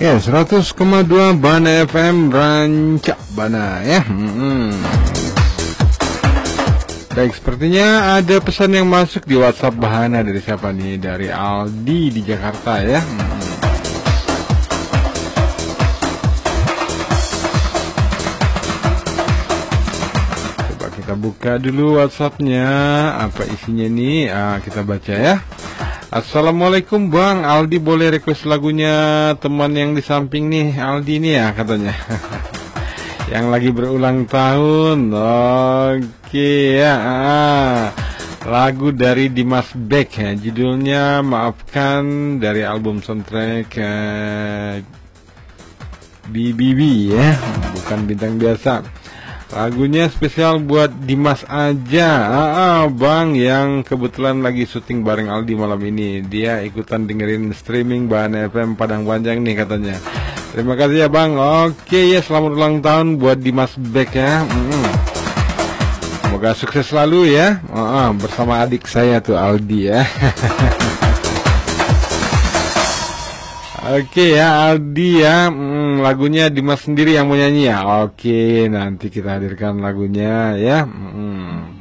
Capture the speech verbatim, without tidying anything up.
Ya, seratus koma dua Bana F M Rancak Bana ya. Hmm. Baik, sepertinya ada pesan yang masuk di WhatsApp Bahana dari siapa nih? Dari Aldi di Jakarta ya. Hmm. Coba kita buka dulu WhatsAppnya. Apa isinya nih? Ah, kita baca ya. Assalamualaikum Bang, Aldi boleh request lagunya teman yang di samping nih, Aldi nih ya katanya. Yang lagi berulang tahun. Oke ya. Lagu dari Dimas Beck ya, judulnya Maafkan, dari album soundtrack uh, B B B ya, bukan bintang biasa. Lagunya spesial buat Dimas aja, ah, ah, Bang, yang kebetulan lagi syuting bareng Aldi malam ini. Dia ikutan dengerin streaming Bahana F M Padang Panjang nih katanya. Terima kasih ya Bang. Oke ya, selamat ulang tahun buat Dimas Beck ya. hmm. Semoga sukses selalu ya, ah, ah, bersama adik saya tuh Aldi ya. Oke ya Aldi ya, hmm, lagunya Dimas sendiri yang mau nyanyi ya. Oke, nanti kita hadirkan lagunya ya. Hmm.